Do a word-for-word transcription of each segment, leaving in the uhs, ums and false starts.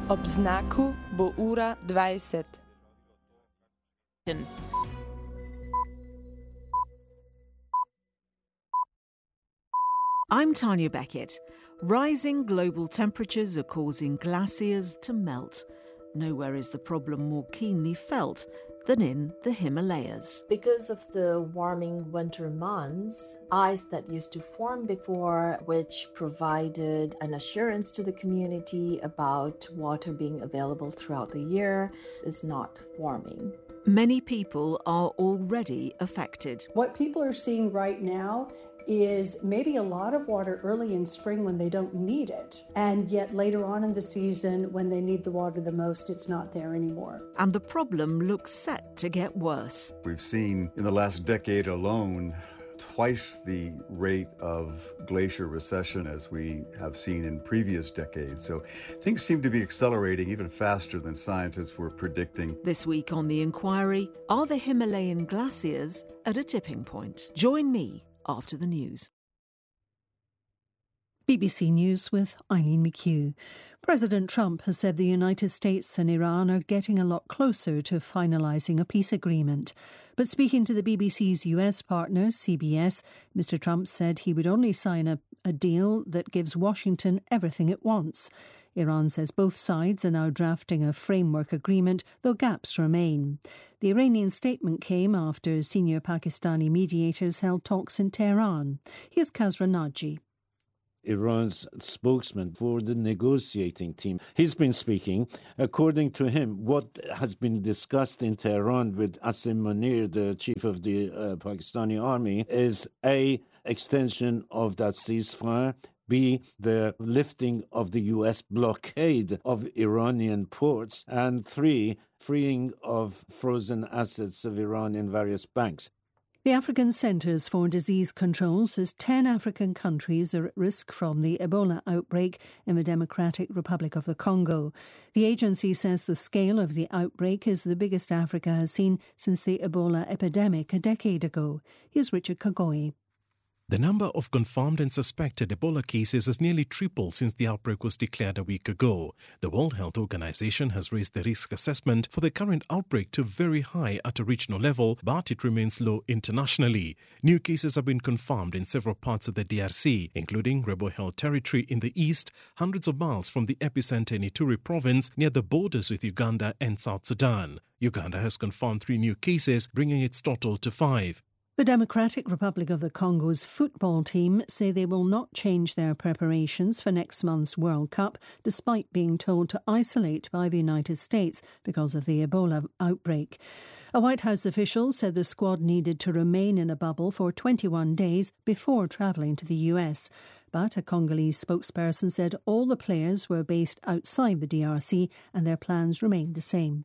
Ob znaku bo ura dvajset. I'm Tanya Beckett. Rising global temperatures are causing glaciers to melt. Nowhere is the problem more keenly felt than in the Himalayas. Because of the warming winter months, ice that used to form before, which provided an assurance to the community about water being available throughout the year, is not forming. Many people are already affected. What people are seeing right now is maybe a lot of water early in spring when they don't need it, and yet later on in the season when they need the water the most, it's not there anymore. And the problem looks set to get worse. We've seen in the last decade alone twice the rate of glacier recession as we have seen in previous decades. So things seem to be accelerating even faster than scientists were predicting. This week on The Inquiry, are the Himalayan glaciers at a tipping point? Join me after the news. B B C News with Eileen McHugh. President Trump has said the United States and Iran are getting a lot closer to finalising a peace agreement. But speaking to the B B C's U S partner, C B S, Mister Trump said he would only sign a, a deal that gives Washington everything it wants. Iran says both sides are now drafting a framework agreement, though gaps remain. The Iranian statement came after senior Pakistani mediators held talks in Tehran. Here's Kazra Naji. Iran's spokesman for the negotiating team. He's been speaking. According to him, what has been discussed in Tehran with Asim Munir, the chief of the uh, Pakistani army, is A, extension of that ceasefire, B, the lifting of the U S blockade of Iranian ports, and three, freeing of frozen assets of Iran in various banks. The African Centres for Disease Control says ten African countries are at risk from the Ebola outbreak in the Democratic Republic of the Congo. The agency says the scale of the outbreak is the biggest Africa has seen since the Ebola epidemic a decade ago. Here's Richard Kagoi. The number of confirmed and suspected Ebola cases has nearly tripled since the outbreak was declared a week ago. The World Health Organization has raised the risk assessment for the current outbreak to very high at a regional level, but it remains low internationally. New cases have been confirmed in several parts of the D R C, including rebel-held territory in the east, hundreds of miles from the epicenter in Ituri province near the borders with Uganda and South Sudan. Uganda has confirmed three new cases, bringing its total to five. The Democratic Republic of the Congo's football team say they will not change their preparations for next month's World Cup, despite being told to isolate by the United States because of the Ebola outbreak. A White House official said the squad needed to remain in a bubble for twenty-one days before travelling to the U S. But a Congolese spokesperson said all the players were based outside the D R C and their plans remained the same.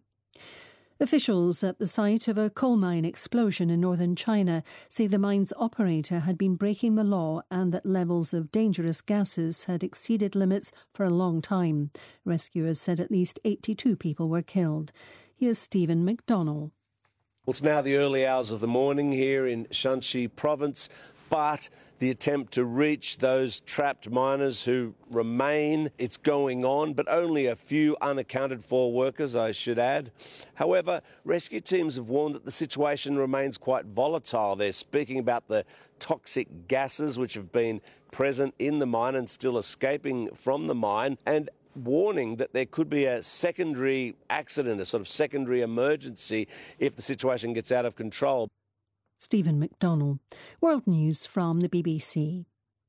Officials at the site of a coal mine explosion in northern China say the mine's operator had been breaking the law and that levels of dangerous gases had exceeded limits for a long time. Rescuers said at least eighty-two people were killed. Here's Stephen McDonnell. Well, it's now the early hours of the morning here in Shanxi province, but the attempt to reach those trapped miners who remain, it's going on, but only a few unaccounted for workers, I should add. However, rescue teams have warned that the situation remains quite volatile. They're speaking about the toxic gases which have been present in the mine and still escaping from the mine, and warning that there could be a secondary accident, a sort of secondary emergency if the situation gets out of control. Stephen McDonnell. World News from the B B C.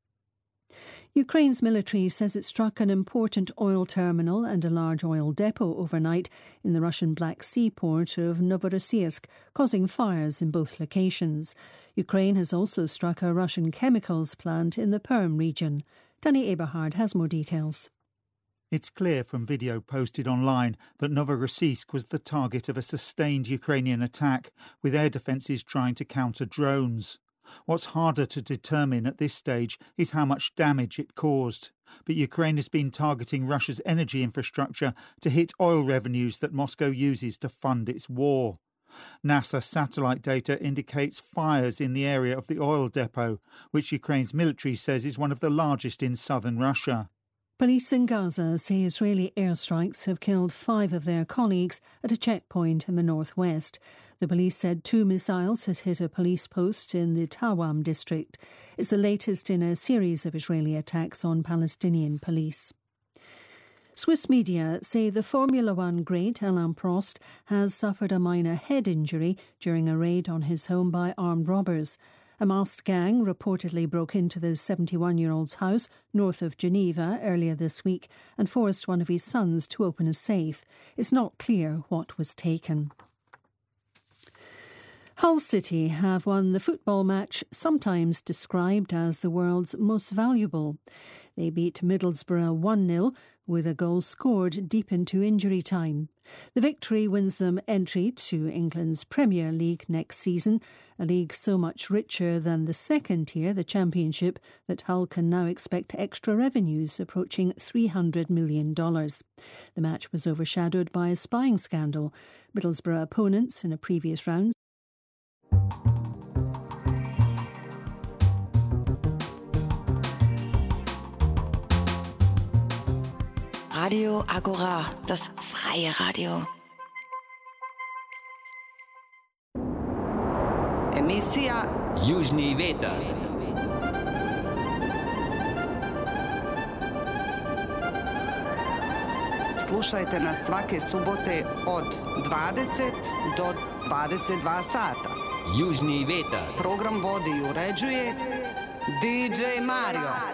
Ukraine's military says it struck an important oil terminal and a large oil depot overnight in the Russian Black Sea port of Novorossiysk, causing fires in both locations. Ukraine has also struck a Russian chemicals plant in the Perm region. Danny Eberhard has more details. It's clear from video posted online that Novorossiysk was the target of a sustained Ukrainian attack, with air defences trying to counter drones. What's harder to determine at this stage is how much damage it caused. But Ukraine has been targeting Russia's energy infrastructure to hit oil revenues that Moscow uses to fund its war. NASA satellite data indicates fires in the area of the oil depot, which Ukraine's military says is one of the largest in southern Russia. Police in Gaza say Israeli airstrikes have killed five of their colleagues at a checkpoint in the northwest. The police said two missiles had hit a police post in the Tawam district. It's the latest in a series of Israeli attacks on Palestinian police. Swiss media say the Formula One great Alain Prost has suffered a minor head injury during a raid on his home by armed robbers. A masked gang reportedly broke into the seventy-one-year-old's house north of Geneva earlier this week and forced one of his sons to open a safe. It's not clear what was taken. Hull City have won the football match sometimes described as the world's most valuable. They beat Middlesbrough one nil with a goal scored deep into injury time. The victory wins them entry to England's Premier League next season, a league so much richer than the second tier, the Championship, that Hull can now expect extra revenues approaching three hundred million dollars. The match was overshadowed by a spying scandal. Middlesbrough opponents in a previous round Radio Agora, das freie Radio. Emisija Južni vetar. Slušajte nas svake subote od dvadeset do dvadeset dva sata. Južni vetar. Program vodi i uređuje D J Mario.